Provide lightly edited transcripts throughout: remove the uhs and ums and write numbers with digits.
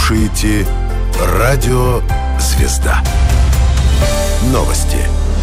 слушаете Радио «Звезда». Новости.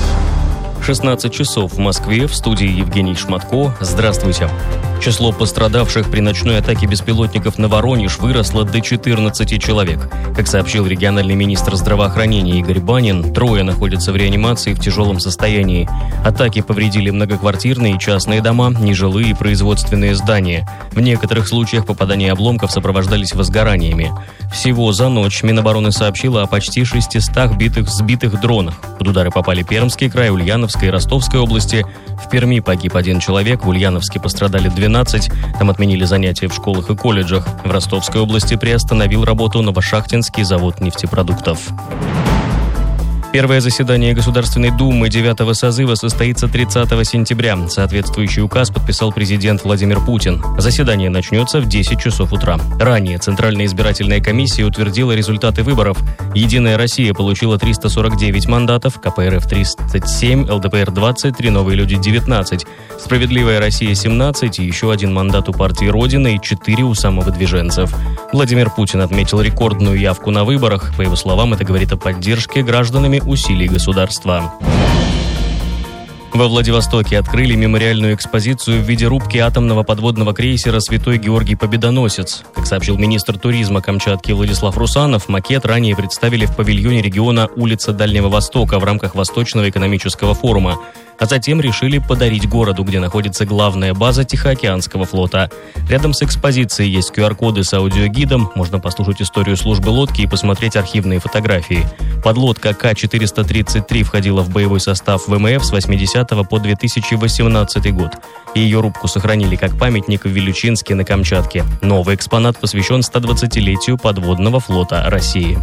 16 часов в Москве, в студии Евгений Шматко. Здравствуйте. Число пострадавших при ночной атаке беспилотников на Воронеж выросло до 14 человек. Как сообщил региональный министр здравоохранения Игорь Банин, 3 находятся в реанимации в тяжелом состоянии. Атаки повредили многоквартирные и частные дома, нежилые и производственные здания. В некоторых случаях попадания обломков сопровождались возгораниями. Всего за ночь Минобороны сообщила о почти 600 сбитых дронах. Под удары попали Пермский край, Ульяновская и Ростовская области. В Перми погиб 1 человек, в Ульяновске пострадали 12. Там отменили занятия в школах и колледжах. В Ростовской области приостановил работу Новошахтинский завод нефтепродуктов. Первое заседание Государственной Думы 9-го созыва состоится 30 сентября. Соответствующий указ подписал президент Владимир Путин. Заседание начнется в 10 часов утра. Ранее Центральная избирательная комиссия утвердила результаты выборов. «Единая Россия» получила 349 мандатов, КПРФ 37, ЛДПР 23, Новые люди 19, Справедливая Россия 17 и еще 1 мандат у партии Родина и 4 у самовыдвиженцев. Владимир Путин отметил рекордную явку на выборах. По его словам, это говорит о поддержке гражданами усилий государства. Во Владивостоке открыли мемориальную экспозицию в виде рубки атомного подводного крейсера «Святой Георгий Победоносец». Как сообщил министр туризма Камчатки Владислав Русанов, макет ранее представили в павильоне региона «Улица Дальнего Востока» в рамках Восточного экономического форума. А затем решили подарить городу, где находится главная база Тихоокеанского флота. Рядом с экспозицией есть QR-коды с аудиогидом, можно послушать историю службы лодки и посмотреть архивные фотографии. Подлодка К-433 входила в боевой состав ВМФ с 80 по 2018 год. Ее рубку сохранили как памятник в Вилючинске на Камчатке. Новый экспонат посвящен 120-летию подводного флота России.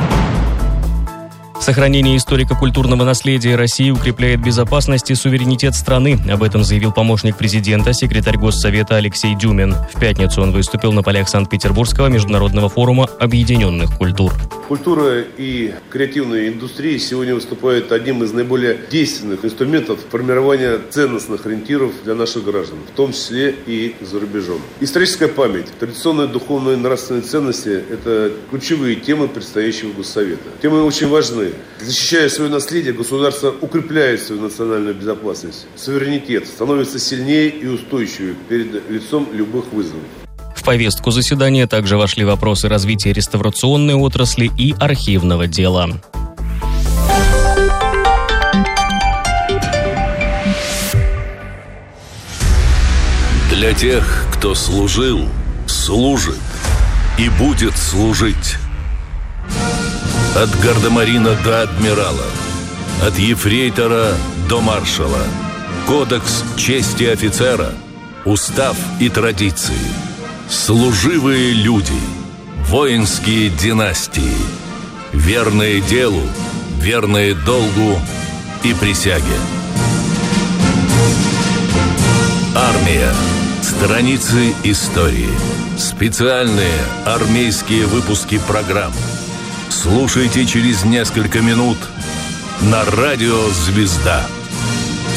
Сохранение историко-культурного наследия России укрепляет безопасность и суверенитет страны. Об этом заявил помощник президента, секретарь Госсовета Алексей Дюмин. В пятницу он выступил на полях Санкт-Петербургского международного форума объединенных культур. Культура и креативная индустрия сегодня выступают одним из наиболее действенных инструментов формирования ценностных ориентиров для наших граждан, в том числе и за рубежом. Историческая память, традиционные духовные и нравственные ценности – это ключевые темы предстоящего Госсовета. Темы очень важны. Защищая свое наследие, государство укрепляет свою национальную безопасность. Суверенитет становится сильнее и устойчивее перед лицом любых вызовов. В повестку заседания также вошли вопросы развития реставрационной отрасли и архивного дела. Для тех, кто служил, служит и будет служить. От гардемарина до адмирала, от ефрейтора до маршала. Кодекс чести офицера, устав и традиции. Служивые люди, воинские династии, верные делу, верные долгу и присяге. Армия. Страницы истории. Специальные армейские выпуски программ. Слушайте через несколько минут на радио «Звезда».